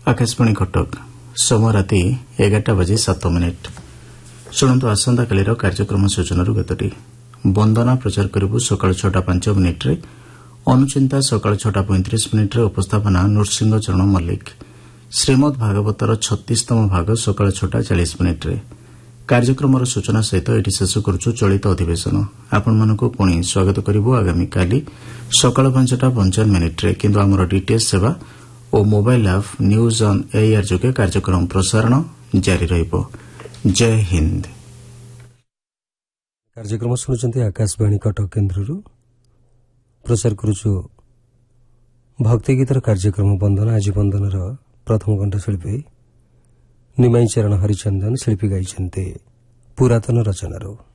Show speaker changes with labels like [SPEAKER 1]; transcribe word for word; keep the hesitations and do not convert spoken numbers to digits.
[SPEAKER 1] आकाशवाणी कटक समय राति एगारटा बजे सात मिनिट शुणु आसंताकाली कार्यक्रम सूचना गतटी वंदना प्रचार करूँ सका छटा पांच मिनिट्रे अनुचिंता सका छटा पैंतीस मिनिट्रे उपस्थापना नृसिंह चरण मल्लिक श्रीमद भागवतर छत्तीसतम भाग सका छटा चालीस मिनिट्रे कार्यक्रम सूचना सहित ये शेष करुछु चलित अधिवेशन आपण मानक पुणी स्वागत करूँ आगामी काली सका पांचटा पंचावन मिनिट्रे किंतु आमर डीटीएच सेवा और mobile app news on AIR जोगे कार्यक्रम प्रसारण जारी रहिबो। जय हिंद।
[SPEAKER 2] कार्यक्रम शुणुचंती आकाशवाणी कटक केन्द्ररू प्रचार करुछु भक्ति गीतर कार्यक्रम वंदना। आज वंदनार प्रथम कंठशिल्पी निमाई चरण हरिचंदन शिल्पी गाइछन्ते पुरातन रचनारू।